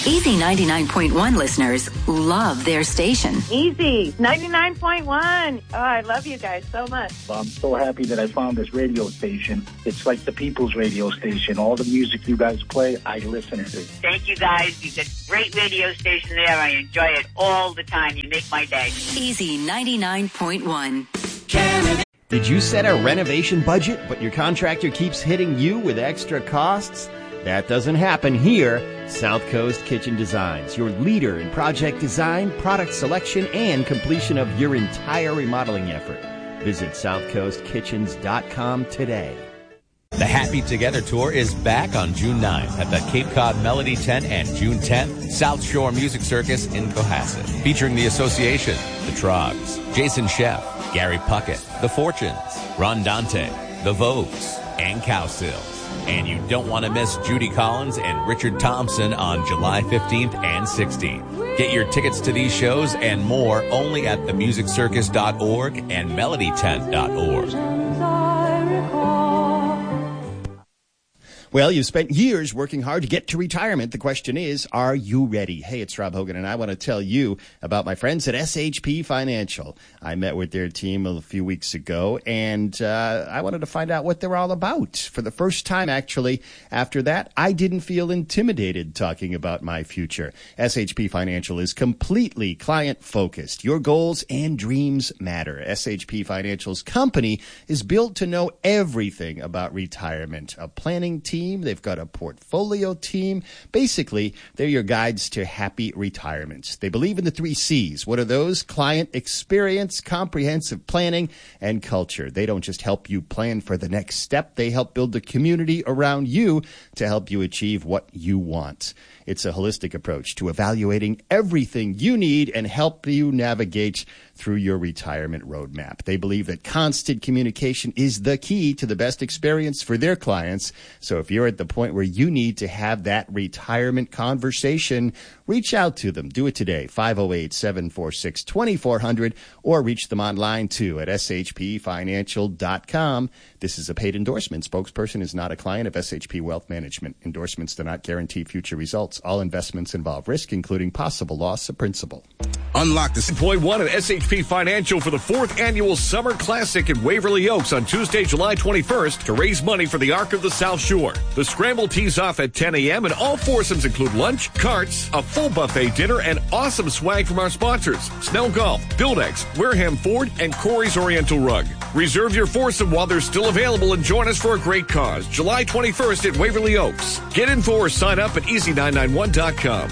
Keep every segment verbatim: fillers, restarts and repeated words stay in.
Easy ninety-nine point one listeners love their station. Easy ninety-nine point one. Oh, I love you guys so much. I'm so happy that I found this radio station. It's like the people's radio station. All the music you guys play, I listen to. Thank you guys. You got a great radio station there. I enjoy it all the time. You make my day. Easy ninety-nine point one. Did you set a renovation budget, but your contractor keeps hitting you with extra costs? That doesn't happen here. South Coast Kitchen Designs, your leader in project design, product selection, and completion of your entire remodeling effort. Visit south coast kitchens dot com today. The Happy Together Tour is back on June ninth at the Cape Cod Melody Tent and June tenth, South Shore Music Circus in Cohasset. Featuring the Association, The Trogs, Jason Sheff, Gary Puckett, The Fortunes, Ron Dante, The Vogues, and Cowsills. And you don't want to miss Judy Collins and Richard Thompson on July fifteenth and sixteenth. Get your tickets to these shows and more only at the music circus dot org and melody tent dot org. Well, you've spent years working hard to get to retirement. The question is, are you ready? Hey, it's Rob Hogan, and I want to tell you about my friends at S H P Financial. I met with their team a few weeks ago, and uh, I wanted to find out what they're all about. For the first time, actually, after that, I didn't feel intimidated talking about my future. S H P Financial is completely client-focused. Your goals and dreams matter. S H P Financial's company is built to know everything about retirement. A planning team. They've got a portfolio team. Basically, they're your guides to happy retirements. They believe in the three C's. What are those? Client experience, comprehensive planning, and culture. They don't just help you plan for the next step. They help build a community around you to help you achieve what you want. It's a holistic approach to evaluating everything you need and help you navigate through your retirement roadmap. They believe that constant communication is the key to the best experience for their clients. So if you're at the point where you need to have that retirement conversation, reach out to them. Do it today, five oh eight, seven four six, two four zero zero, or reach them online too at s h p financial dot com. This is a paid endorsement. Spokesperson is not a client of S H P Wealth Management. Endorsements do not guarantee future results. All investments involve risk, including possible loss of principal. Unlock the point one at S H P Financial for the fourth annual Summer Classic in Waverly Oaks on Tuesday, July twenty-first to raise money for the Arc of the South Shore. The scramble tees off at ten a.m. and all foursomes include lunch, carts, a full buffet dinner, and awesome swag from our sponsors, Snell Golf, Buildex, Wareham Ford, and Corey's Oriental Rug. Reserve your foursome while they're still available and join us for a great cause. July twenty-first at Waverly Oaks. Get info or sign up at easy nine nine one dot com.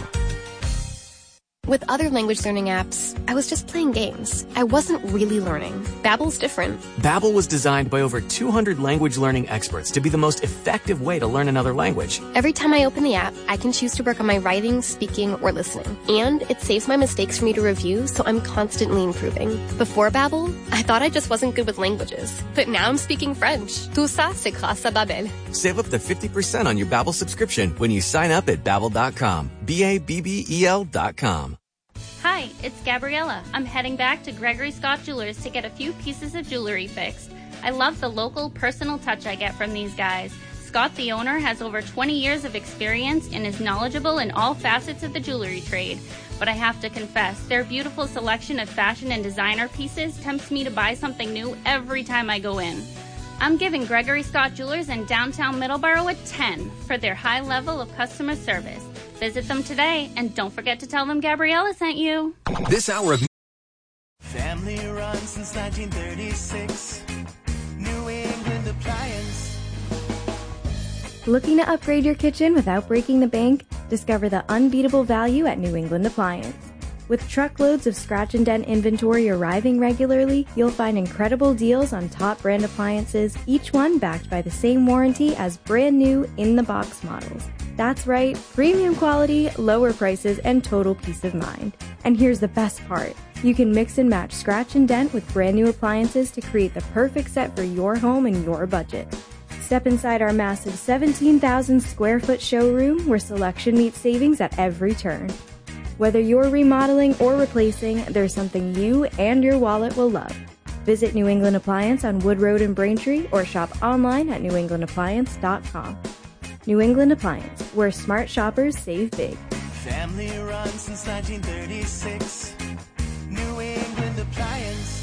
With other language learning apps, I was just playing games. I wasn't really learning. Babbel's different. Babbel was designed by over two hundred language learning experts to be the most effective way to learn another language. Every time I open the app, I can choose to work on my writing, speaking, or listening. And it saves my mistakes for me to review, so I'm constantly improving. Before Babbel, I thought I just wasn't good with languages. But now I'm speaking French. Tout ça, c'est grâce à Babbel. Save up to fifty percent on your Babbel subscription when you sign up at babbel dot com. B A B B E L dot com. Hi, it's Gabriella. I'm heading back to Gregory Scott Jewelers to get a few pieces of jewelry fixed. I love the local, personal touch I get from these guys. Scott, the owner, has over twenty years of experience and is knowledgeable in all facets of the jewelry trade. But I have to confess, their beautiful selection of fashion and designer pieces tempts me to buy something new every time I go in. I'm giving Gregory Scott Jewelers in downtown Middleborough a ten for their high level of customer service. Visit them today, and don't forget to tell them Gabriella sent you. This hour of family run since nineteen thirty-six. New England Appliance. Looking to upgrade your kitchen without breaking the bank? Discover the unbeatable value at New England Appliance. With truckloads of scratch and dent inventory arriving regularly, you'll find incredible deals on top brand appliances, each one backed by the same warranty as brand new in-the-box models. That's right, premium quality, lower prices, and total peace of mind. And here's the best part. You can mix and match scratch and dent with brand new appliances to create the perfect set for your home and your budget. Step inside our massive seventeen thousand square foot showroom where selection meets savings at every turn. Whether you're remodeling or replacing, there's something you and your wallet will love. Visit New England Appliance on Wood Road in Braintree or shop online at new england appliance dot com. New England Appliance, where smart shoppers save big. Family run since nineteen thirty-six. New England Appliance.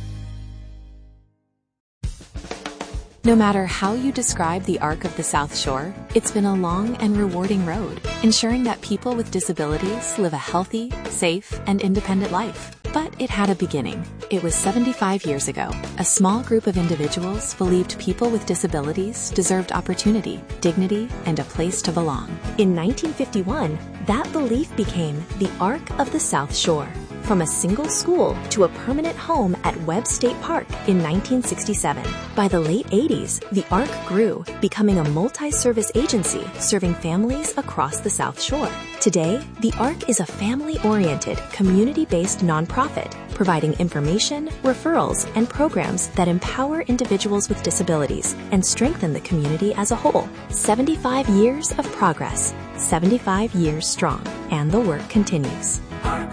No matter how you describe the arc of the South Shore, it's been a long and rewarding road, ensuring that people with disabilities live a healthy, safe, and independent life. But it had a beginning. It was seventy-five years ago. A small group of individuals believed people with disabilities deserved opportunity, dignity, and a place to belong. In nineteen fifty-one, that belief became the Arc of the South Shore. From a single school to a permanent home at Webb State Park in nineteen sixty-seven. By the late eighties, the ARC grew, becoming a multi-service agency serving families across the South Shore. Today, the ARC is a family-oriented, community-based nonprofit providing information, referrals, and programs that empower individuals with disabilities and strengthen the community as a whole. seventy-five years of progress, seventy-five years strong, and the work continues.